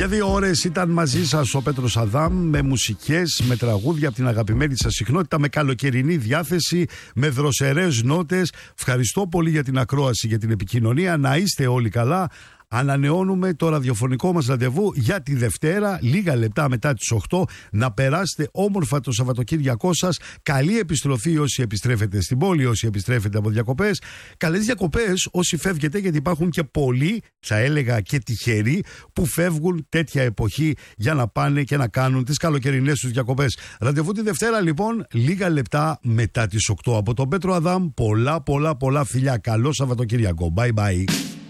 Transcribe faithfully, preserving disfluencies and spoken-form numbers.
Για δύο ώρες ήταν μαζί σας ο Πέτρος Αδάμ, με μουσικές, με τραγούδια από την αγαπημένη σας συχνότητα, με καλοκαιρινή διάθεση, με δροσερές νότες. Ευχαριστώ πολύ για την ακρόαση, για την επικοινωνία. Να είστε όλοι καλά. Ανανεώνουμε το ραδιοφωνικό μας ραντεβού για τη Δευτέρα, λίγα λεπτά μετά τις οκτώ. Να περάσετε όμορφα το Σαββατοκύριακό σας. Καλή επιστροφή όσοι επιστρέφετε στην πόλη, όσοι επιστρέφετε από διακοπές. Καλές διακοπές όσοι φεύγετε, γιατί υπάρχουν και πολλοί, θα έλεγα και τυχεροί, που φεύγουν τέτοια εποχή για να πάνε και να κάνουν τις καλοκαιρινές τους διακοπές. Ραντεβού τη Δευτέρα λοιπόν, λίγα λεπτά μετά τις οκτώ. Από τον Πέτρο Αδάμ, πολλά πολλά πολλά φιλιά. Καλό Σαββατοκύριακο. Bye bye.